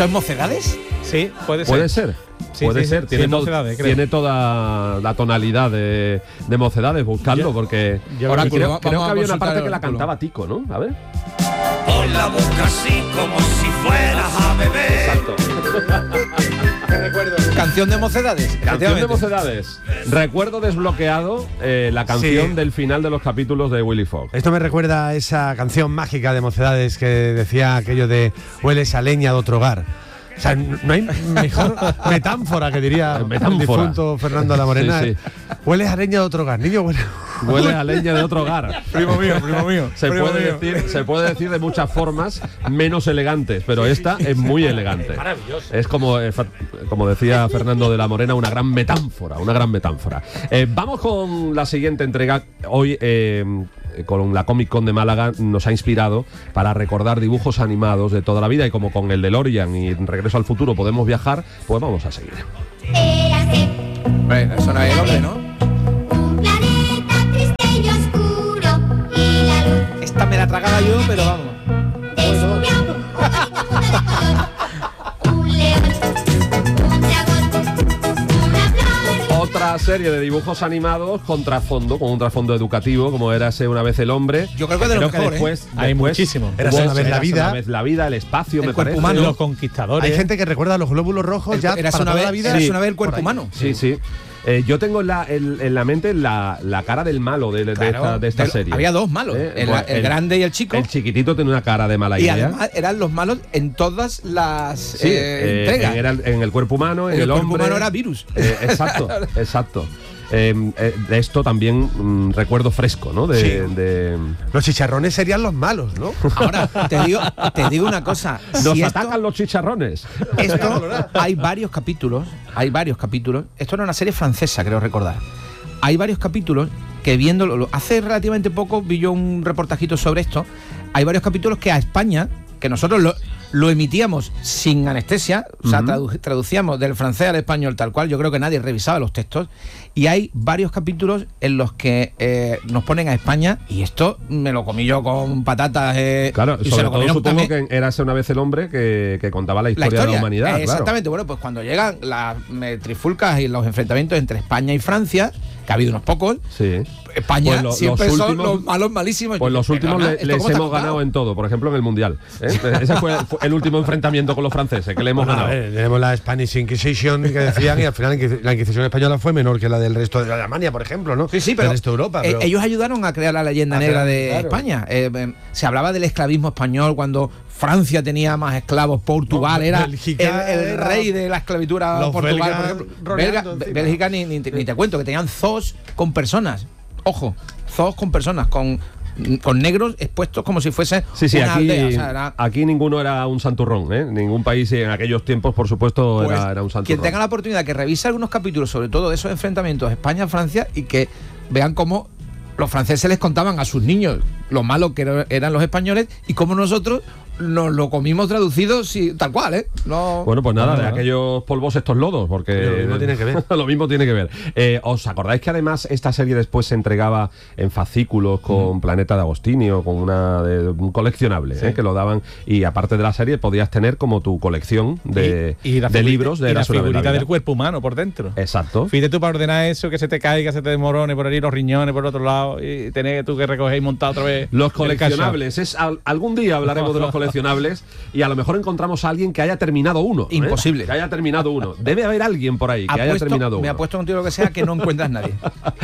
¿Esto es Mocedades? Sí, puede ser. Puede ser. Sí, Mocedades, creo. Tiene toda la tonalidad de Mocedades, buscadlo, porque Oráculo, creo que había una parte que la Oráculo. cantaba Tico, ¿no? A ver. Pon la boca así como si fueras a beber. Exacto. Canción de Mocedades. Canción de Mocedades. Recuerdo desbloqueado la canción Sí. del final de los capítulos de Willy Fogg. Esto me recuerda a esa canción mágica de Mocedades que decía aquello de hueles a leña de otro hogar. O sea, no hay mejor metáfora que diría el Metáfora. difunto Fernando de la Morena. Sí, Hueles a leña de otro hogar. Niño, Huele a leña de otro hogar. Primo mío. Se puede decir de muchas formas menos elegantes, pero esta es muy elegante. Maravilloso. Es como decía Fernando de la Morena, una gran metáfora. Vamos con la siguiente entrega. Hoy con la Comic Con de Málaga nos ha inspirado para recordar dibujos animados de toda la vida, y como con el DeLorean y Regreso al Futuro podemos viajar, pues vamos a seguir. Bueno, eso no es el hombre, ¿no? Un planeta triste y oscuro y la luz Esta me la tragaba yo, pero vamos. descubrió un bonito mundo de color. Un león, un dragón, una flor. Otra serie de dibujos animados con un trasfondo educativo, como Érase una vez el hombre. Yo creo que de lo mejor, después, Hay muchísimo. Érase una vez la vida. Una vez la vida, el espacio, El me cuerpo parece. humano. Los conquistadores. hay gente que recuerda los glóbulos rojos ya Era para una toda vez la vida. Era una vez el cuerpo humano. Sí. Yo tengo en la mente la cara del malo de esta serie. Había dos malos, el grande y el chico. El chiquitito tiene una cara de mala Y idea. además eran los malos en todas las entregas. En el cuerpo humano, en el cuerpo hombre. humano era virus. Exacto. De esto también recuerdo fresco, ¿no? De Los chicharrones serían los malos, ¿no? Ahora, te digo una cosa. nos Si atacan los chicharrones. esto hay varios capítulos. Esto era una serie francesa, creo recordar. Hay varios capítulos que viéndolo. Hace relativamente poco vi yo un reportajito sobre esto. Hay varios capítulos que a España, que nosotros lo emitíamos sin anestesia, o sea, traducíamos del francés al español tal cual. Yo creo que nadie revisaba los textos. Y hay varios capítulos en los que nos ponen a España, y esto me lo comí yo con patatas. Claro, y se sobre lo todo comieron supongo también. que Érase una vez el hombre que contaba la historia de la humanidad. Claro. Exactamente. Bueno, pues cuando llegan las trifulcas y los enfrentamientos entre España y Francia, que ha habido unos pocos, Sí. España Pues siempre los son últimos- los malos malísimos. Pues los últimos Perdona, ¿esto les cómo está hemos contado? ganado en todo, por ejemplo en el Mundial. Ese fue el último enfrentamiento con los franceses, que le hemos A ganado. ver, tenemos la Spanish Inquisition que decían, y al final la Inquisición española fue menor que la del resto de Alemania, por ejemplo, ¿no? Sí, pero del resto de Europa. Pero ellos ayudaron a crear la leyenda negra de claro. España. Se hablaba del esclavismo español cuando Francia tenía más esclavos, Portugal No, era Bélgica el era- rey de la esclavitura los Portugal, belgas por ejemplo. rodeando encima. Bélgica ni te cuento, que tenían zoos con personas. Ojo, zoos con personas, con negros expuestos como si fuese Sí, una aquí, aldea. O sea, era- aquí ninguno era un santurrón, ¿eh? Ningún país en aquellos tiempos, por supuesto, Pues, era un santurrón. quien tenga la oportunidad que revise algunos capítulos, sobre todo de esos enfrentamientos España-Francia, y que vean cómo los franceses les contaban a sus niños lo malo que eran los españoles y cómo nosotros nos lo comimos traducido tal cual, ¿eh? No, Bueno, pues nada, de aquellos polvos estos lodos, porque Lo mismo tiene que ver. Lo mismo tiene que ver. ¿Os acordáis que además esta serie después se entregaba en fascículos con Planeta de Agostinho, con un coleccionable, que lo daban, y aparte de la serie podías tener como tu colección de libros de y la Érase una vez la figurita vida. del cuerpo humano por dentro. Exacto. Fíjate tú para ordenar eso, que se te caiga, se te desmorone por ahí los riñones por otro lado y tener tú que recoger y montar otra vez. Los el coleccionables. Algún día hablaremos de los coleccionables y a lo mejor encontramos a alguien que haya terminado uno. Imposible. Que haya terminado uno. Debe haber alguien por ahí que haya terminado uno. me apuesto contigo lo que sea que no encuentras nadie.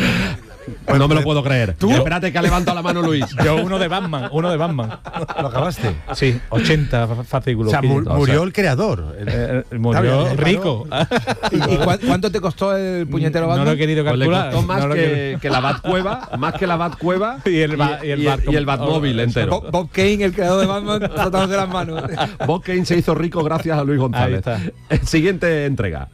Pues no me lo puedo creer. ¿Tú? Espérate que ha levantado la mano Luis. Yo uno de Batman. ¿Lo acabaste? Sí, 80 fascículos. O sea, Pillito. murió el creador. Murió Está bien, rico. ¿Y cuánto te costó el puñetero No Batman? lo he querido Pues le calcular. costó más No lo he querido- que la Batcueva, más que la Batcueva Y el Batmóvil entero. Bob Kane, el creador de Batman, frotándose las manos. Bob Kane se hizo rico gracias a Luis González. Ahí está. Siguiente entrega.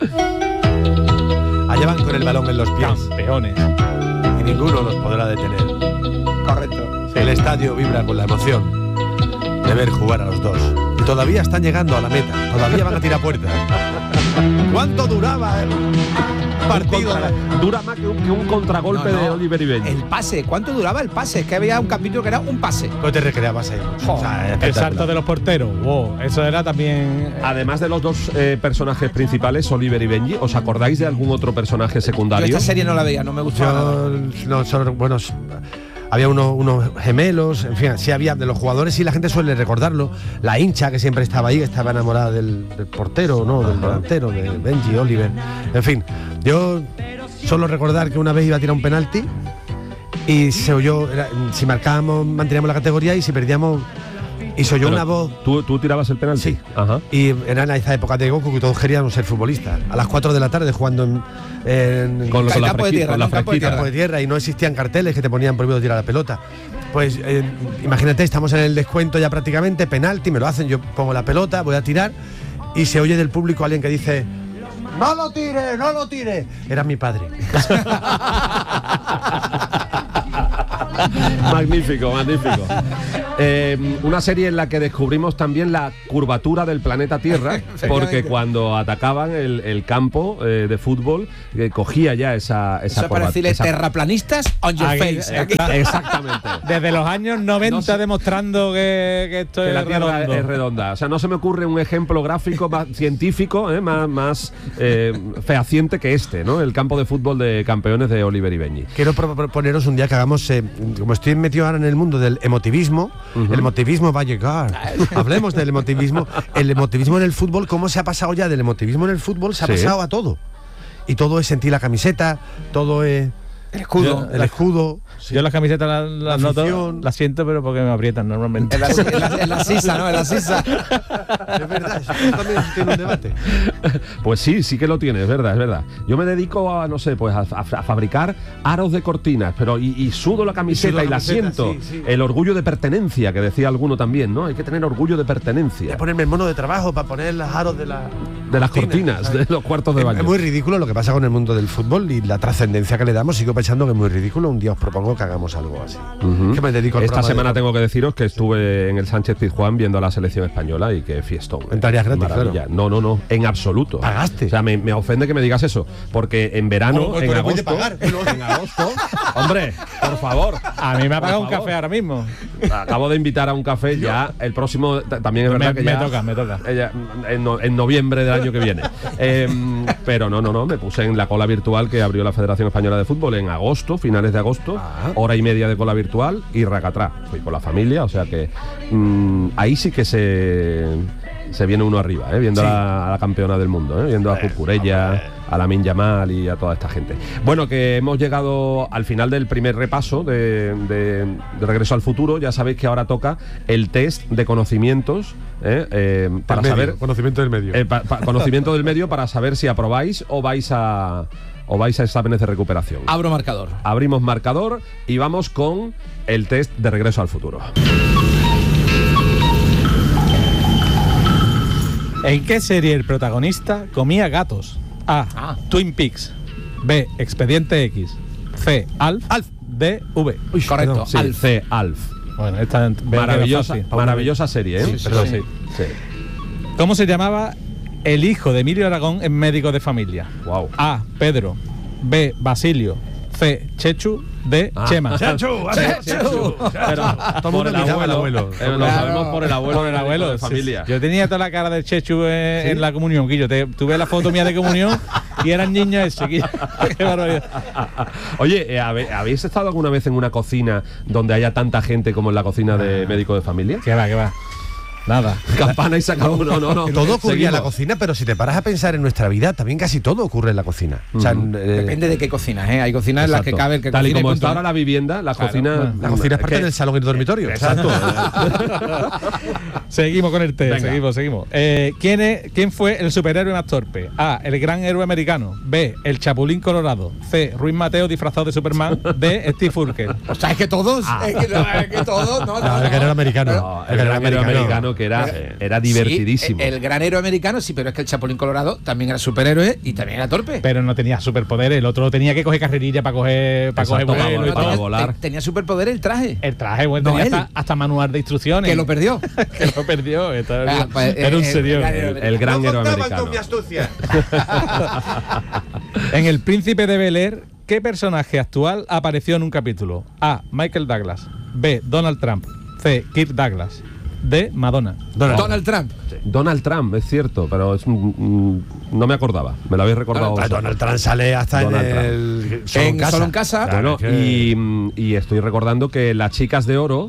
Allá van con el balón en los pies Campeones. y ninguno los podrá detener. Correcto. El estadio vibra con la emoción de ver jugar a los dos. Y todavía están llegando a la meta. Todavía van a tirar puerta. ¿Cuánto duraba partido. Dura más que un contragolpe No, no. de Oliver y Benji. El pase, ¿cuánto duraba el pase? Es que había un capítulo que era un pase. Pues te recreabas ahí mucho. O sea, El espectacular. salto de los porteros. Wow, eso era también. Además de los dos personajes principales, Oliver y Benji, ¿os acordáis de algún otro personaje Yo secundario? esta serie no la veía, no me gustaba nada. Yo, no, son buenos. Había unos gemelos, en fin, sí había de los jugadores y la gente suele recordarlo. La hincha que siempre estaba ahí, estaba enamorada del portero, ¿no? Del delantero, de Benji, Oliver. En fin, yo solo recordar que una vez iba a tirar un penalti y se oyó, si marcábamos, manteníamos la categoría y si perdíamos, y se oyó Pero una voz. ¿Tú tirabas el penalti? Sí. Ajá. Y era en esa época de Goku que todos queríamos ser futbolistas. A las 4 de la tarde jugando Con El la campo de fresquita, tierra, con la ¿no? Campo de fresquita. campo de tierra y no existían carteles que te ponían prohibido tirar la pelota. Pues imagínate, estamos en el descuento ya prácticamente, penalti, me lo hacen, yo pongo la pelota, voy a tirar y se oye del público alguien que dice: ¡No lo tire, no lo tire! Era mi padre. Magnífico, magnífico. Una serie en la que descubrimos también la curvatura del planeta Tierra, porque cuando atacaban el campo de fútbol, Eso cogía ya esa es para curva- decirle esa- terraplanistas on your Aquí- face. Aquí. Exactamente. Desde los años 90 No sé. demostrando que esto Que es la Tierra redondo. es redonda. O sea, no se me ocurre un ejemplo gráfico más científico, más fehaciente que este, ¿no? El campo de fútbol de campeones de Oliver y Benji. Quiero proponeros un día que hagamos, como estoy metido ahora en el mundo del emotivismo, el emotivismo va a llegar. Hablemos del emotivismo. El emotivismo en el fútbol, ¿cómo se ha pasado ya del emotivismo en el fútbol? Se ha Sí. pasado a todo. Y todo es sentir la camiseta, todo es El escudo. el escudo. sí. Yo las camisetas las noto, afición. las siento, pero porque me aprietan normalmente. En la sisa, ¿no? En la sisa. Es verdad, eso también tiene un debate. Pues sí que lo tiene, es verdad. Yo me dedico a, no sé, pues a fabricar aros de cortinas, pero y sudo la camiseta y la siento. sí, sí. El orgullo de pertenencia, que decía alguno también, ¿no? Hay que tener orgullo de Voy pertenencia. a ponerme el mono de trabajo para poner los aros de De las cortinas, ¿sabes? de los cuartos de baño. Es muy ridículo lo que pasa con el mundo del fútbol y la trascendencia que le damos. Sigo pensando que es muy ridículo. Un día os propongo que hagamos algo así. Ujú. Que me dedico al Esta programa semana de- tengo que deciros que estuve en el Sánchez Pizjuán viendo a la selección española y que fiestón. Entrarías gratis, Maravilla. No, en absoluto. ¿Pagaste? O sea, me ofende que me digas eso, porque en verano, Oh, en pero puede agosto, pagar. en agosto, hombre, por favor. A mí me ha pagado Por un favor. café ahora mismo. Acabo de invitar a un café ya el próximo, también es verdad que Me ya toca. en noviembre del año que viene. Pero no, me puse en la cola virtual que abrió la Federación Española de Fútbol en agosto, finales de agosto, hora y media de cola virtual y racatrá. Fui con la familia, o sea que ahí sí que se viene uno arriba, viendo a la campeona del mundo, viendo a Cucurella, a Lamine Yamal y a toda esta gente. Bueno, que hemos llegado al final del primer repaso de Regreso al Futuro. Ya sabéis que ahora toca el test de conocimientos para Del medio, saber conocimiento del medio. conocimiento del medio para saber si aprobáis o vais a exámenes de recuperación. Abro marcador. Abrimos marcador y vamos con el test de Regreso al Futuro. ¿En qué serie el protagonista comía gatos? A. Twin Peaks. B. Expediente X. C. Alf. D. V. Correcto. Sí, Alf. C, Alf. Bueno, esta Maravillosa serie, ¿eh? Sí, Perdón, sí. sí. ¿Cómo se llamaba el hijo de Emilio Aragón en Médico de Familia? Wow. A. Pedro. B. Basilio. C. Chechu. D. Chema. Pero Todo el por mundo el imitaba al abuelo. abuelo. Lo Claro. sabemos por el abuelo. Por el abuelo de familia. Yo tenía toda la cara del Chechu en la comunión, Guillo. Tuve la foto mía de comunión y eran niños ese. Guillo. Qué barbaridad. Oye, ¿habéis estado alguna vez en una cocina donde haya tanta gente como en la cocina de Médico de Familia? ¿Qué va? Nada. Campana y saca uno, no. Todo ocurría en la Seguimos. cocina, pero si te paras a pensar en nuestra vida, también casi todo ocurre en la cocina. O sea, Depende de qué cocinas, ¿eh? Hay cocinas en las que Exacto. cabe el que Tal y cocina como punto, está ahora ¿eh? la vivienda, la cocina. la cocina es parte del salón y el dormitorio. Exacto. Seguimos con el test. Venga. Seguimos. ¿Quién fue el superhéroe más torpe? A. El gran héroe americano. B. El Chapulín Colorado. C. Ruiz Mateo disfrazado de Superman. D. Steve Urkel. O sea, es que todos. Es que todos. No, No, el granero americano. No, el granero americano que era divertidísimo. Sí, el granero americano, sí, pero es que el Chapulín Colorado también era superhéroe y también era torpe. Pero no tenía superpoderes. El otro tenía que coger carrerilla para coger Exacto, vuelo y para todo. volar. Tenía superpoder el traje. El traje, bueno, No, tenía él. hasta manual de instrucciones. Que lo perdió. Que lo perdió. Ah, pues, Era un el serio. granero El gran héroe americano. mi astucia. En El Príncipe de Bel-Air, ¿qué personaje actual apareció en un capítulo? A. Michael Douglas. B. Donald Trump. C. Kirk Douglas. D. Madonna. Donald Trump. Donald Trump, es cierto, pero no me acordaba. Me lo habéis recordado. Donald Trump sale hasta Donald en el Solo en casa. Bueno, Claro, es y estoy recordando que en Las Chicas de Oro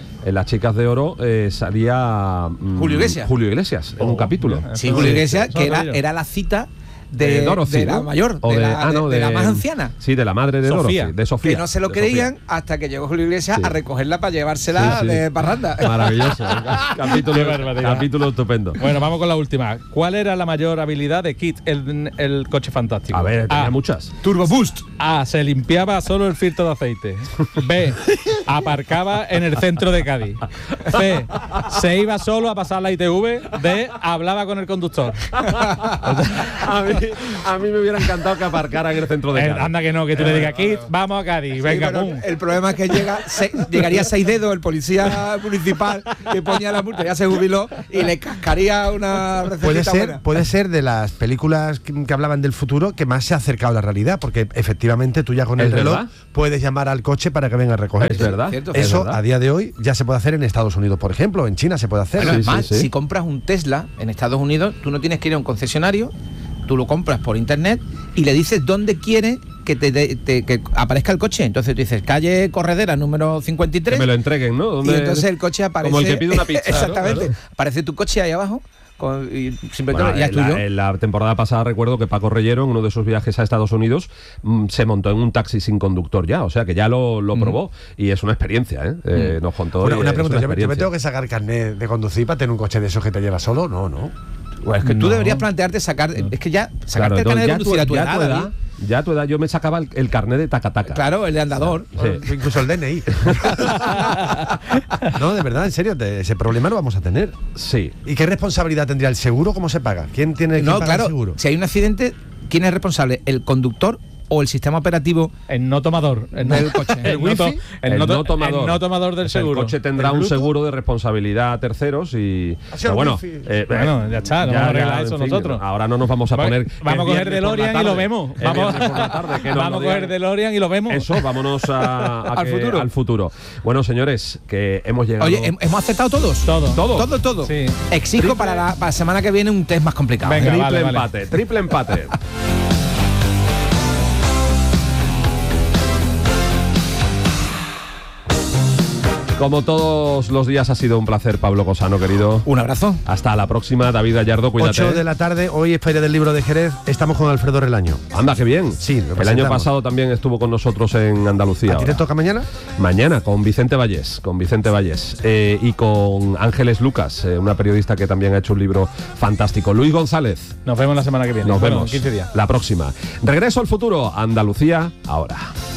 salía Julio Iglesias. Julio Iglesias en un capítulo. Sí, Julio Iglesias, Eso que lo sabía yo. era la cita de Dorothy, de la ¿no? mayor, O de la más anciana. Sí, de la madre de Sofía. Dorothy, de Sofía. Que no se lo de Sofía. creían hasta que llegó Julio Iglesias Sí. a recogerla para llevársela Sí, sí. de parranda. Maravilloso. Qué barbaridad. capítulo estupendo. Bueno, vamos con la última. ¿Cuál era la mayor habilidad de Kit, el coche fantástico? A ver, tenía A. muchas. Turbo Boost. A. Se limpiaba solo el filtro de aceite. B. Aparcaba en el centro de Cádiz. C. Se iba solo a pasar la ITV. D. Hablaba con el conductor. a mí me hubiera encantado que aparcara en el centro de Cádiz. Anda que no, que tú le digas, Kit, vamos a Cádiz. Venga, Sí, pero pum. el problema es que llegaría a 6 dedos el policía municipal que ponía la multa, ya se jubiló y le cascaría una recetita buena. Puede ser de las películas que hablaban del futuro que más se ha acercado a la realidad, porque efectivamente tú ya con el ¿Es reloj verdad? puedes llamar al coche para que venga a recoger. Es verdad. Cierto, es Eso verdad. a día de hoy ya se puede hacer en Estados Unidos, por ejemplo, en China se puede hacer. Bueno, Sí, además, sí, sí. si compras un Tesla en Estados Unidos, tú no tienes que ir a un concesionario, tú lo compras por internet y le dices dónde quieres que que aparezca el coche. Entonces tú dices, calle Corredera número 53. Que me lo entreguen, ¿no? Y entonces el coche aparece. Como el que pide una pizza. ¿no? Exactamente. Claro. Aparece tu coche ahí abajo y simplemente Bueno, ya es tuyo. en la temporada pasada recuerdo que Paco Reyero, en uno de sus viajes a Estados Unidos, se montó en un taxi sin conductor ya, o sea que ya lo probó y es una experiencia, ¿eh? Nos contó. Una es pregunta, yo me experiencia. tengo que sacar carnet de conducir para tener un coche de esos que te lleva solo, no. Pues es que tú deberías plantearte sacar. Es que ya sacarte el carnet de conducir a tu edad. David. Ya a tu edad, yo me sacaba el carnet de taca-taca. Claro, el de andador. Sí. Incluso el DNI. No, de verdad, en serio, ese problema lo vamos a tener. Sí. ¿Y qué responsabilidad tendría el seguro? ¿Cómo se paga? ¿Quién tiene que No, pagar claro. el seguro? Si hay un accidente, ¿quién es responsable? ¿El conductor o el sistema operativo? El no tomador. Del coche. El wifi. El no tomador. El no tomador del El seguro. coche tendrá ¿El un Bluetooth? seguro de responsabilidad a terceros y. Ha sido Pero el bueno, wifi. Bueno, ya está, no vamos a arreglar en eso fin, nosotros. Ahora no nos vamos a poner. Vamos a coger viernes por la DeLorean y tarde. lo vemos. Es Vamos viernes por la tarde, que nos vamos a lo coger digan. DeLorean y lo vemos. Eso, vámonos Al futuro. Bueno, señores, que hemos llegado. Oye, ¿hemos aceptado todos? Todo. Todo. Sí. Exijo para la semana que viene un test más complicado. Venga, triple vale, vale. empate, triple empate. Como todos los días ha sido un placer, Pablo Cosano, querido. Un abrazo. Hasta la próxima, David Gallardo, cuídate. 8 de la tarde, hoy es Feria del Libro de Jerez, estamos con Alfredo Relaño. Anda, qué bien. Sí, lo el año presentamos. pasado también estuvo con nosotros en Andalucía. ¿A ti te ahora. toca mañana? Mañana con Vicente Vallés, y con Ángeles Lucas, una periodista que también ha hecho un libro fantástico. Luis González. Nos vemos la semana que viene. Nos Bueno, vemos en 15 días. la próxima. Regreso al futuro, Andalucía ahora.